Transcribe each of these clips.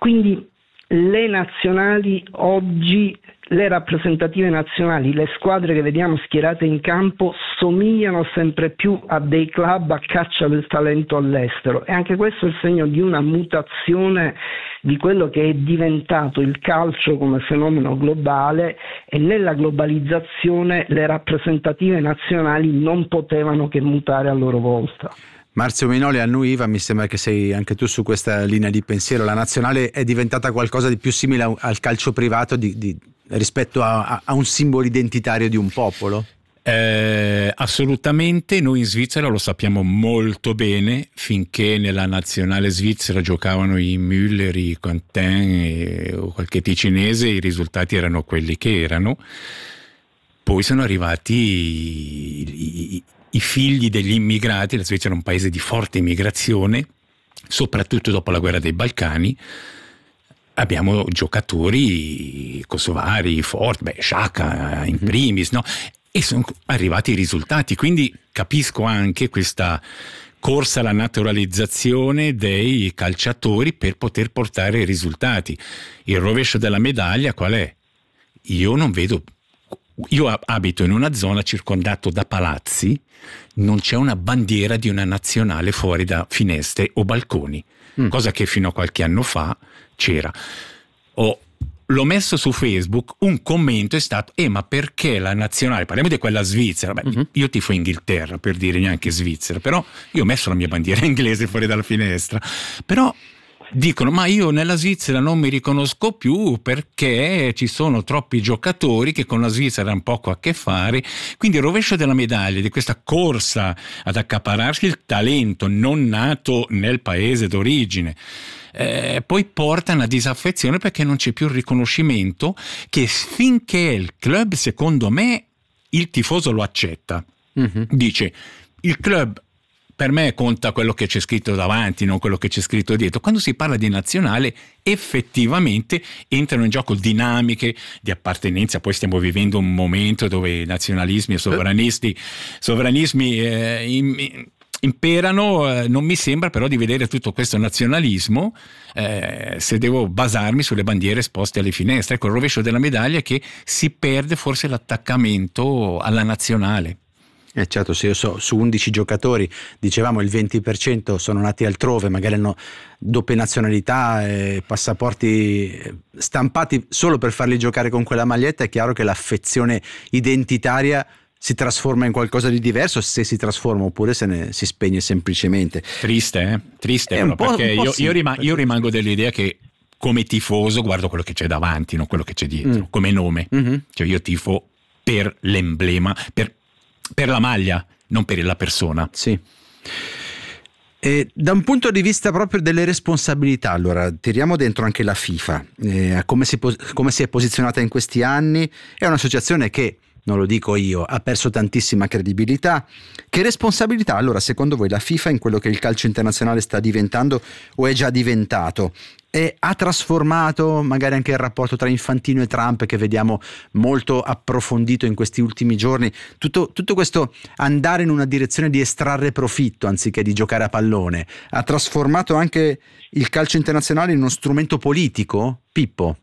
quindi le nazionali oggi, le rappresentative nazionali, le squadre che vediamo schierate in campo somigliano sempre più a dei club a caccia del talento all'estero, e anche questo è il segno di una mutazione di quello che è diventato il calcio come fenomeno globale, e nella globalizzazione le rappresentative nazionali non potevano che mutare a loro volta. Marzio Minoli, annuiva, mi sembra che sei anche tu su questa linea di pensiero. La nazionale è diventata qualcosa di più simile al calcio privato rispetto a un simbolo identitario di un popolo? Assolutamente. Noi in Svizzera lo sappiamo molto bene. Finché nella nazionale svizzera giocavano i Müller, i Quentin o qualche ticinese, i risultati erano quelli che erano. Poi sono arrivati i figli degli immigrati. La Svizzera è un paese di forte immigrazione, soprattutto dopo la guerra dei Balcani. Abbiamo giocatori kosovari forti, Xhaka in primis, no? E sono arrivati i risultati, quindi capisco anche questa corsa alla naturalizzazione dei calciatori per poter portare i risultati. Il rovescio della medaglia qual è? Io non vedo. Io abito in una zona circondato da palazzi, non c'è una bandiera di una nazionale fuori da finestre o balconi, cosa che fino a qualche anno fa c'era. L'ho messo su Facebook, un commento è stato: ma perché la nazionale, parliamo di quella svizzera, io tifo Inghilterra, per dire, neanche Svizzera, però io ho messo la mia bandiera inglese fuori dalla finestra, però dicono: ma io nella Svizzera non mi riconosco più perché ci sono troppi giocatori che con la Svizzera hanno poco a che fare. Quindi il rovescio della medaglia di questa corsa ad accaparrarsi il talento non nato nel paese d'origine poi porta a una disaffezione, perché non c'è più il riconoscimento che finché il club, secondo me, il tifoso lo accetta. Dice: il club per me conta quello che c'è scritto davanti, non quello che c'è scritto dietro. Quando si parla di nazionale, effettivamente entrano in gioco dinamiche di appartenenza. Poi stiamo vivendo un momento dove nazionalismi e sovranismi imperano. Non mi sembra però di vedere tutto questo nazionalismo se devo basarmi sulle bandiere esposte alle finestre. Ecco, il rovescio della medaglia è che si perde forse l'attaccamento alla nazionale. Certo, se io so, su 11 giocatori, dicevamo il 20% sono nati altrove, magari hanno doppie nazionalità, passaporti stampati solo per farli giocare con quella maglietta, è chiaro che l'affezione identitaria si trasforma in qualcosa di diverso, se si trasforma, oppure si spegne semplicemente. Triste però, perché io rimango dell'idea che come tifoso guardo quello che c'è davanti, non quello che c'è dietro, come nome. Cioè io tifo per l'emblema, per la maglia, non per la persona. Sì. Da un punto di vista proprio delle responsabilità, allora tiriamo dentro anche la FIFA, come si è posizionata in questi anni. È un'associazione che, non lo dico io, ha perso tantissima credibilità. Che responsabilità allora secondo voi la FIFA in quello che il calcio internazionale sta diventando o è già diventato? Ha trasformato magari anche il rapporto tra Infantino e Trump, che vediamo molto approfondito in questi ultimi giorni, tutto questo andare in una direzione di estrarre profitto anziché di giocare a pallone, ha trasformato anche il calcio internazionale in uno strumento politico? Pippo?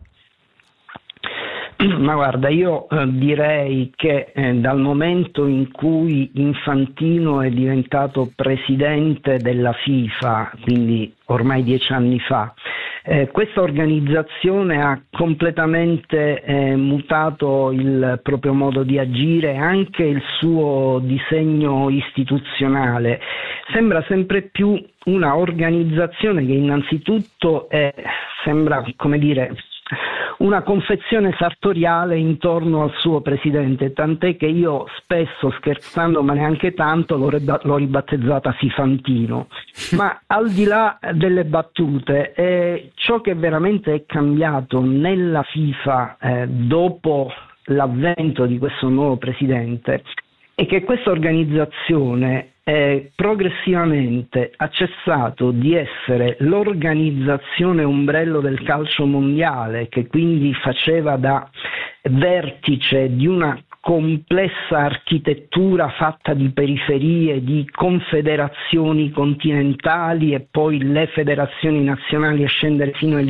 Ma guarda, io direi che dal momento in cui Infantino è diventato presidente della FIFA, quindi ormai 10 anni fa, questa organizzazione ha completamente mutato il proprio modo di agire, anche il suo disegno istituzionale. Sembra sempre più una organizzazione che innanzitutto sembra, come dire, una confezione sartoriale intorno al suo presidente, tant'è che io spesso, scherzando ma neanche tanto, l'ho ribattezzata Fifantino. Ma al di là delle battute, ciò che veramente è cambiato nella FIFA dopo l'avvento di questo nuovo presidente è che questa organizzazione progressivamente ha cessato di essere l'organizzazione ombrello del calcio mondiale, che quindi faceva da vertice di una complessa architettura fatta di periferie, di confederazioni continentali e poi le federazioni nazionali, a scendere fino